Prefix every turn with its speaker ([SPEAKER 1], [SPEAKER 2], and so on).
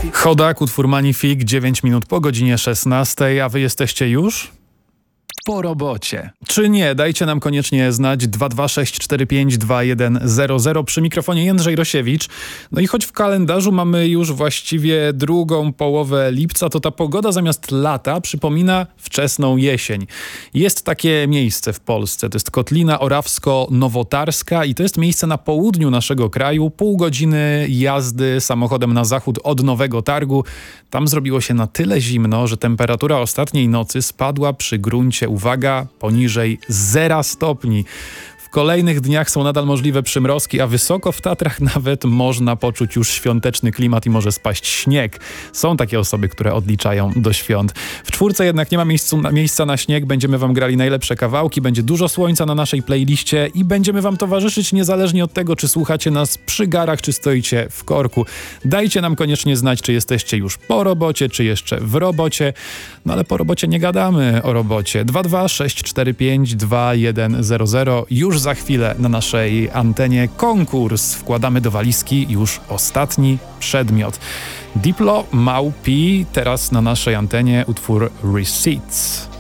[SPEAKER 1] Chodak, utwór Magnifik, 9 minut po godzinie 16, a wy jesteście już po robocie. Czy nie? Dajcie nam koniecznie znać. 226452100. Przy mikrofonie Jędrzej Rosiewicz. No i choć w kalendarzu mamy już właściwie drugą połowę lipca, to ta pogoda zamiast lata przypomina wczesną jesień. Jest takie miejsce w Polsce. To jest Kotlina Orawsko-Nowotarska i to jest miejsce na południu naszego kraju. Pół godziny jazdy samochodem na zachód od Nowego Targu. Tam zrobiło się na tyle zimno, że temperatura ostatniej nocy spadła przy gruncie, uwaga, poniżej 0 stopni. W kolejnych dniach są nadal możliwe przymrozki, a wysoko w Tatrach nawet można poczuć już świąteczny klimat i może spaść śnieg. Są takie osoby, które odliczają do świąt. W czwórce jednak nie ma miejsca na śnieg. Będziemy wam grali najlepsze kawałki, będzie dużo słońca na naszej playliście i będziemy wam towarzyszyć niezależnie od tego, czy słuchacie nas przy garach, czy stoicie w korku. Dajcie nam koniecznie znać, czy jesteście już po robocie, czy jeszcze w robocie. No ale po robocie nie gadamy o robocie. 226452100. Już za chwilę na naszej antenie konkurs. Wkładamy do walizki już ostatni przedmiot. Diplo, Maupi, teraz na naszej antenie utwór Receipts.